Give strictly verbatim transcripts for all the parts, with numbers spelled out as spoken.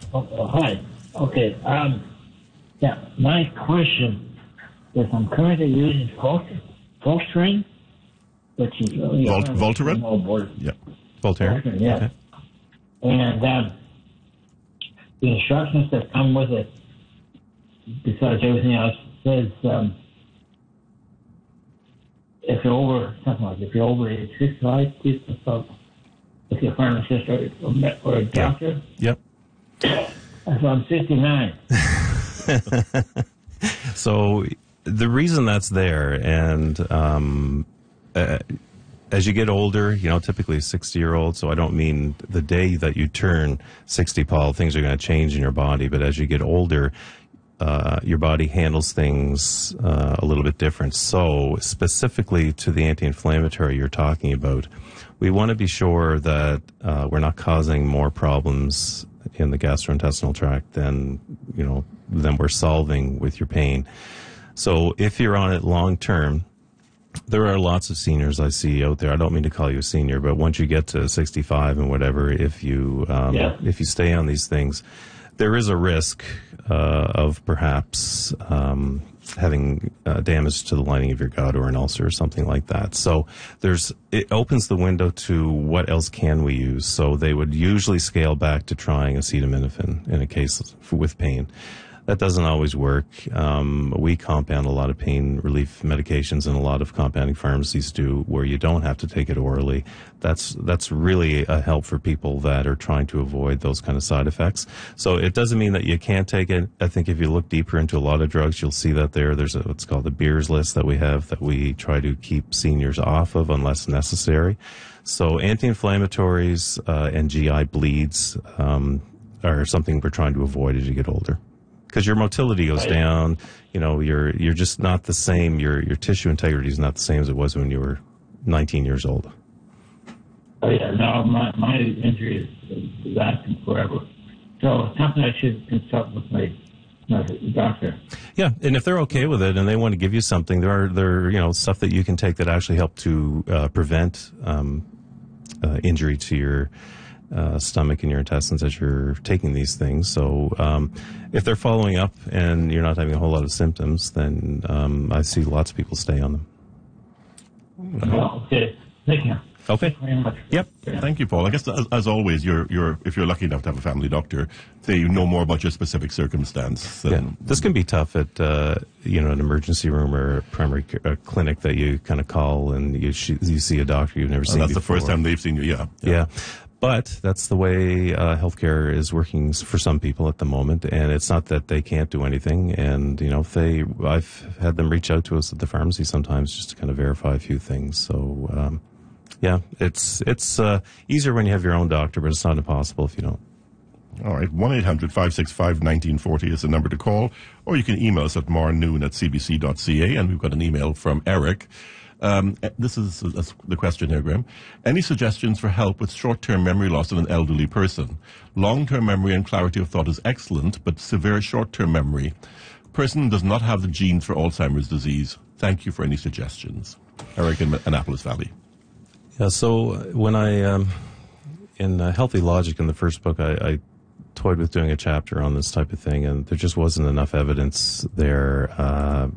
Oh, oh, hi. Okay. Um, yeah, my question is I'm currently using Voltaren, Voltaren which is really Volt- Voltaren? Voltaren? Yeah. Voltaren? Voltaren, yeah. Okay. And um, the instructions that come with it, besides everything else, says um, if you're over, something like if you're over age sixty-five, please consult with your pharmacist or, or a doctor. Yep. So I'm sixty-nine. So the reason that's there, and um, uh, as you get older, you know, typically a sixty-year-old, so I don't mean the day that you turn sixty, Paul, things are going to change in your body, but as you get older, uh, your body handles things uh, a little bit different. So specifically to the anti-inflammatory you're talking about, we want to be sure that uh, we're not causing more problems in the gastrointestinal tract than, you know, than we're solving with your pain. So if you're on it long term, there are lots of seniors I see out there. I don't mean to call you a senior, but once you get to sixty-five and whatever, if you um, yeah. if you stay on these things, there is a risk uh, of perhaps um, having uh, damage to the lining of your gut or an ulcer or something like that. So there's it opens the window to what else can we use. So they would usually scale back to trying acetaminophen in a case for, with pain. That doesn't always work. Um, we compound a lot of pain relief medications, and a lot of compounding pharmacies do, where you don't have to take it orally. That's that's really a help for people that are trying to avoid those kind of side effects. So it doesn't mean that you can't take it. I think if you look deeper into a lot of drugs, you'll see that there. There's a, what's called the Beers list that we have that we try to keep seniors off of unless necessary. So anti-inflammatories uh, and G I bleeds um, are something we're trying to avoid as you get older. Because your motility goes Right. down, you know, you're you're just not the same. Your your tissue integrity is not the same as it was when you were nineteen years old. Oh, yeah, no, my, my injury is, is lasting forever. So it's something I should consult with my, my doctor. Yeah, and if they're okay with it and they want to give you something, there are there you know stuff that you can take that actually help to uh, prevent um, uh, injury to your uh, stomach and your intestines as you're taking these things. So um, if they're following up and you're not having a whole lot of symptoms, then um, I see lots of people stay on them. Oh, okay. Thank you. Okay. Thank you very much. Yep. Thank you, Paul. I guess, as, as always, you're, you're, if you're lucky enough to have a family doctor, they know more about your specific circumstance. Than, Yeah, this can be tough at uh, you know an emergency room or a primary care, a clinic that you kind of call and you sh- you see a doctor you've never and seen that's before. the first time they've seen you, yeah. Yeah. But that's the way uh, healthcare is working s- for some people at the moment, and it's not that they can't do anything. And you know, if they, I've had them reach out to us at the pharmacy sometimes just to kind of verify a few things. So, um, yeah, it's it's uh, easier when you have your own doctor, but it's not impossible if you don't. All right, one eight hundred five six five one nine four zero is the number to call, or you can email us at marnoon at c b c dot c a, and we've got an email from Eric. Um, this is uh, the question here, Graham. Any suggestions for help with short-term memory loss in an elderly person? Long-term memory and clarity of thought is excellent, but severe short-term memory. Person does not have the genes for Alzheimer's disease. Thank you for any suggestions. Eric in Annapolis Valley. Yeah, so when I, um, in uh, Healthy Logic, in the first book, I, I toyed with doing a chapter on this type of thing, and there just wasn't enough evidence there uh,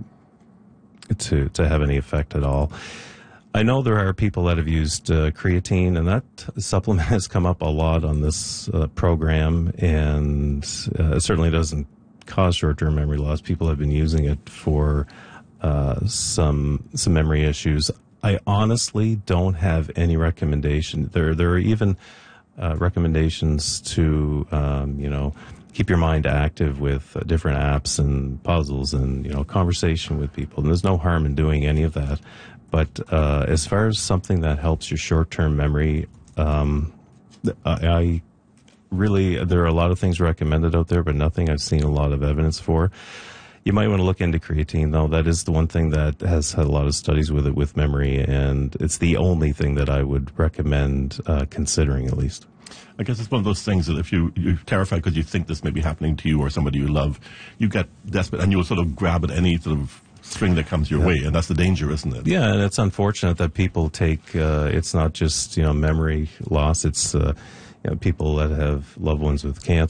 to to have any effect at all. I know there are people that have used uh, creatine, and that supplement has come up a lot on this uh, program, and uh, it certainly doesn't cause short-term memory loss. People have been using it for uh, some some memory issues. I honestly don't have any recommendation. There there are even uh, recommendations to um, you know. keep your mind active with uh, different apps and puzzles and, you know, conversation with people. And there's no harm in doing any of that. But uh, as far as something that helps your short-term memory, um, I, I really, there are a lot of things recommended out there, but nothing I've seen a lot of evidence for. You might want to look into creatine, though. That is the one thing that has had a lot of studies with it, with memory, and it's the only thing that I would recommend uh, considering, at least. I guess it's one of those things that if you, you're terrified because you think this may be happening to you or somebody you love, you get desperate and you'll sort of grab at any sort of string that comes your yeah. way, and that's the danger, isn't it? Yeah, and it's unfortunate that people take, uh, it's not just, you know, memory loss, it's uh, you know, people that have loved ones with cancer